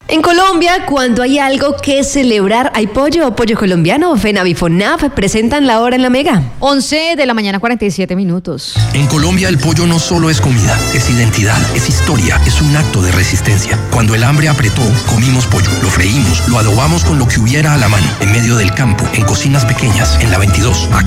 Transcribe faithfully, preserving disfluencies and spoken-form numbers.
En Colombia, cuando hay algo que celebrar, ¿hay pollo? Pollo colombiano, FENAVIFONAF presentan la hora en la Mega. once de la mañana, cuarenta y siete minutos. En Colombia el pollo no solo es comida, es identidad, es historia, es un acto de resistencia. Cuando el hambre apretó, comimos pollo, lo freímos, lo adobamos con lo que hubiera a la mano, en medio del campo, en cocinas pequeñas, en la veintidós.